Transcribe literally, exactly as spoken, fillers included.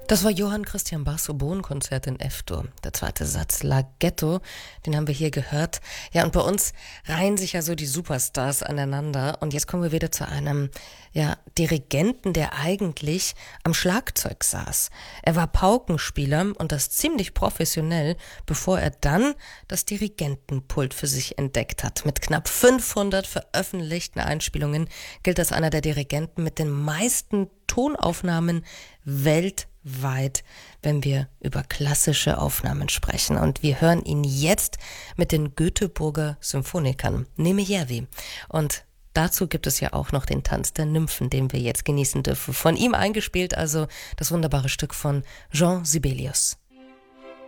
Das war Johann Christian Bachs Oboenkonzert in F-Dur. Der zweite Satz, Larghetto, den haben wir hier gehört. Ja, und bei uns reihen sich ja so die Superstars aneinander. Und jetzt kommen wir wieder zu einem, ja, Dirigenten, der eigentlich am Schlagzeug saß. Er war Paukenspieler und das ziemlich professionell, bevor er dann das Dirigentenpult für sich entdeckt hat. Mit knapp fünfhundert veröffentlichten Einspielungen gilt als einer der Dirigenten mit den meisten Tonaufnahmen weltweit, wenn wir über klassische Aufnahmen sprechen. Und wir hören ihn jetzt mit den Göteborger Symphonikern, Nemejärvi. Und dazu gibt es ja auch noch den Tanz der Nymphen, den wir jetzt genießen dürfen. Von ihm eingespielt also das wunderbare Stück von Jean Sibelius.